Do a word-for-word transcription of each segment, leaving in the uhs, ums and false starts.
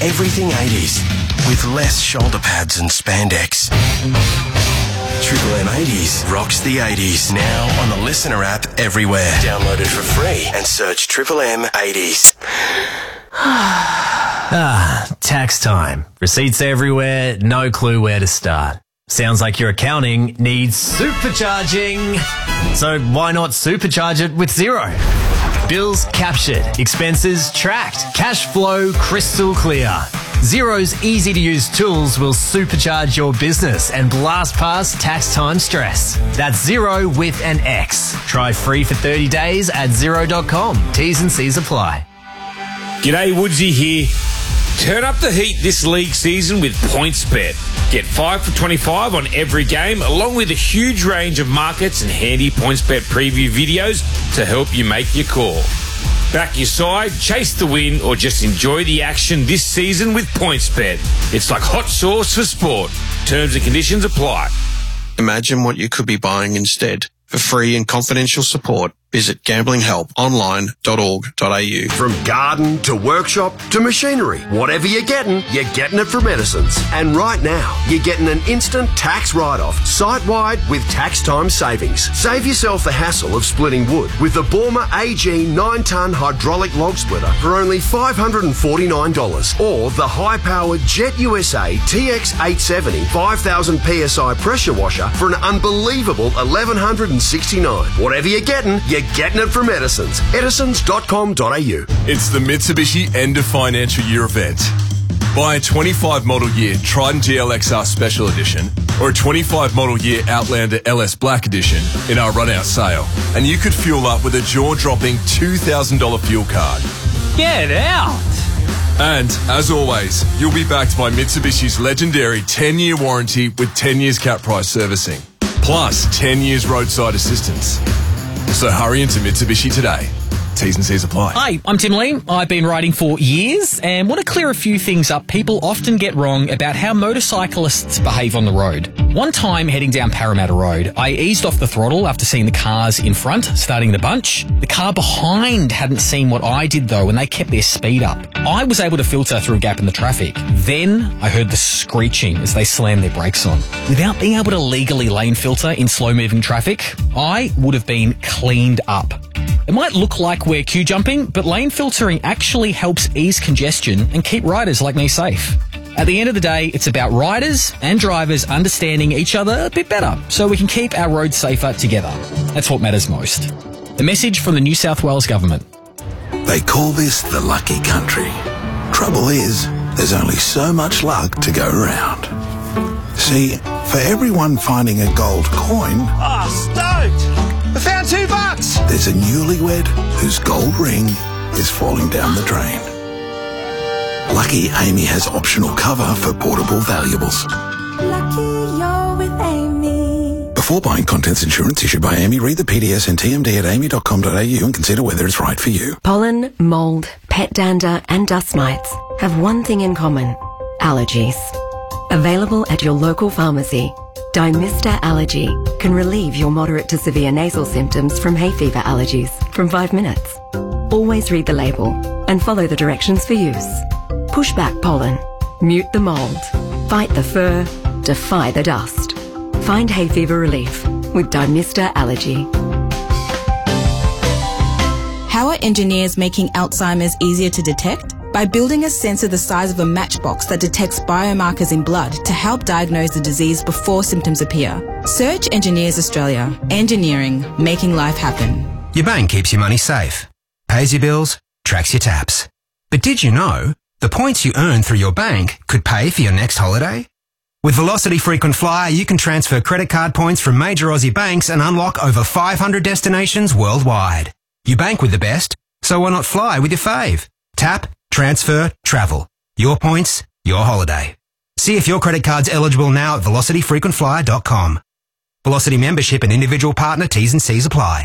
everything eighties with less shoulder pads and spandex. Triple M eighties rocks the eighties. Now on the Listener app everywhere. Download it for free and search Triple M eighties. Ah, tax time. Receipts everywhere, no clue where to start. Sounds like your accounting needs supercharging. So why not supercharge it with Xero? Bills captured, expenses tracked, cash flow crystal clear. Xero's easy-to-use tools will supercharge your business and blast past tax time stress. That's Xero with an X. Try free for thirty days at xero dot com. T's and C's apply. G'day, Woodsy here. Turn up the heat this league season with PointsBet. Get five for twenty-five on every game, along with a huge range of markets and handy PointsBet preview videos to help you make your call. Back your side, chase the win, or just enjoy the action this season with PointsBet. It's like hot sauce for sport. Terms and conditions apply. Imagine what you could be buying instead. For free and confidential support, visit gambling help online dot org dot a u. From garden to workshop to machinery, whatever you're getting, you're getting it from Edison's. And right now, you're getting an instant tax write-off, site-wide with tax time savings. Save yourself the hassle of splitting wood with the Borma A G nine ton hydraulic log splitter for only five hundred forty-nine dollars, or the high-powered Jet U S A T X eight seventy five thousand P S I pressure washer for an unbelievable eleven sixty-nine dollars. Whatever you're getting, you're getting it from Edison's. edisons dot com dot a u. It's the Mitsubishi End of Financial Year event. Buy a twenty-five model year Triton G L X R Special Edition or a twenty-five model year Outlander L S Black Edition in our run-out sale, and you could fuel up with a jaw-dropping two thousand dollars fuel card. Get out! And, as always, you'll be backed by Mitsubishi's legendary ten-year warranty with ten years cap price servicing, plus ten years roadside assistance. So hurry into Mitsubishi today. T's and C's apply. Hi, I'm Tim Lee. I've been riding for years and want to clear a few things up people often get wrong about how motorcyclists behave on the road. One time heading down Parramatta Road, I eased off the throttle after seeing the cars in front starting to bunch. The car behind hadn't seen what I did though, and they kept their speed up. I was able to filter through a gap in the traffic. Then I heard the screeching as they slammed their brakes on. Without being able to legally lane filter in slow-moving traffic, I would have been cleaned up. It might look like we're queue jumping, but lane filtering actually helps ease congestion and keep riders like me safe. At the end of the day, it's about riders and drivers understanding each other a bit better so we can keep our roads safer together. That's what matters most. A message from the New South Wales Government. They call this the lucky country. Trouble is, there's only so much luck to go around. See, for everyone finding a gold coin... Oh, stoked! I found two bucks! There's a newlywed whose gold ring is falling down the drain. Lucky Amy has optional cover for portable valuables. Lucky you're with Amy. Before buying contents insurance issued by Amy, read the P D S and T M D at amy dot com dot a u and consider whether it's right for you. Pollen, mould, pet dander and dust mites have one thing in common: allergies. Available at your local pharmacy. Dymista Allergy can relieve your moderate to severe nasal symptoms from hay fever allergies from five minutes. Always read the label and follow the directions for use. Push back pollen, mute the mould, fight the fur, defy the dust. Find hay fever relief with Dymista Allergy. How are engineers making Alzheimer's easier to detect? By building a sensor the size of a matchbox that detects biomarkers in blood to help diagnose the disease before symptoms appear. Search Engineers Australia. Engineering, making life happen. Your bank keeps your money safe, pays your bills, tracks your taps. But did you know the points you earn through your bank could pay for your next holiday? With Velocity Frequent Flyer, you can transfer credit card points from major Aussie banks and unlock over five hundred destinations worldwide. You bank with the best, so why not fly with your fave? Tap, transfer, travel. Your points, your holiday. See if your credit card's eligible now at velocity frequent flyer dot com. Velocity membership and individual partner T's and C's apply.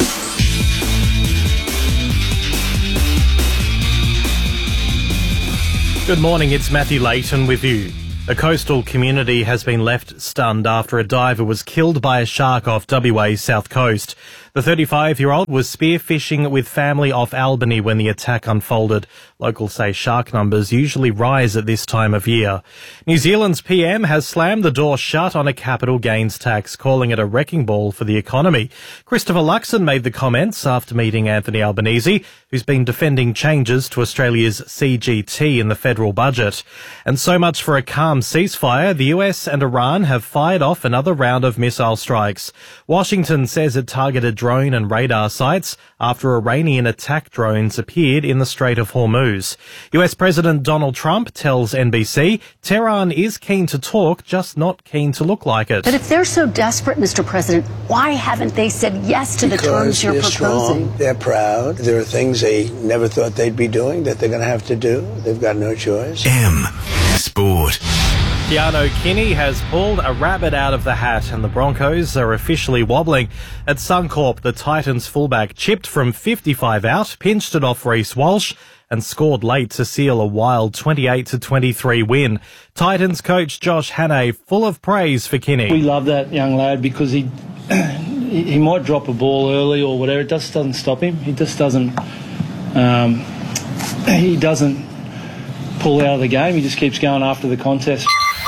Good morning, it's Matthew Layton with you. A coastal community has been left stunned after a diver was killed by a shark off W A's south coast. The thirty-five-year-old was spearfishing with family off Albany when the attack unfolded. Locals say shark numbers usually rise at this time of year. New Zealand's P M has slammed the door shut on a capital gains tax, calling it a wrecking ball for the economy. Christopher Luxon made the comments after meeting Anthony Albanese, who's been defending changes to Australia's C G T in the federal budget. And so much for a calm ceasefire. The U S and Iran have fired off another round of missile strikes. Washington says it targeted drone and radar sites after Iranian attack drones appeared in the Strait of Hormuz. U S President Donald Trump tells N B C Tehran is keen to talk, just not keen to look like it. But if they're so desperate, Mister President, why haven't they said yes to the because terms you're they're proposing? Strong, they're proud. There are things they never thought they'd be doing that they're going to have to do. They've got no choice. M. Sport. Keanu Kinney has pulled a rabbit out of the hat and the Broncos are officially wobbling. At Suncorp, the Titans fullback chipped from fifty-five out, pinched it off Reece Walsh and scored late to seal a wild twenty-eight to twenty-three win. Titans coach Josh Hannay full of praise for Kinney. We love that young lad because he he might drop a ball early or whatever. It just doesn't stop him. He just doesn't um, he doesn't pull out of the game. He just keeps going after the contest.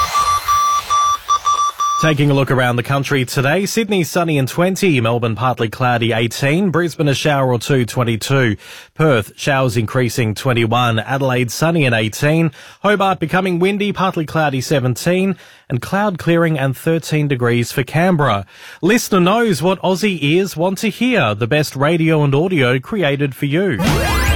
Taking a look around the country today, Sydney sunny and twenty, Melbourne partly cloudy eighteen, Brisbane a shower or two twenty-two, Perth showers increasing twenty-one, Adelaide sunny and eighteen, Hobart becoming windy, partly cloudy seventeen, and cloud clearing and thirteen degrees for Canberra. Listener knows what Aussie ears want to hear, the best radio and audio created for you.